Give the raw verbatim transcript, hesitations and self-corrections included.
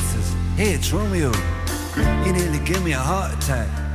says, hey, it's Romeo. You nearly gave me a heart attack.